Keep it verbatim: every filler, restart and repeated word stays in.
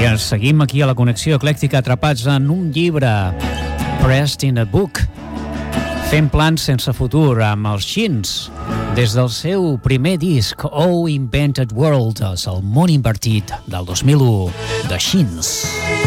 I ens seguim aquí a la Connexió Eclèctica, atrapats en un llibre, Pressed in a Book, fent plans sense futur amb els Shins, des del seu primer disc, Oh Invented World, el món invertit del dos mil u, de Shins.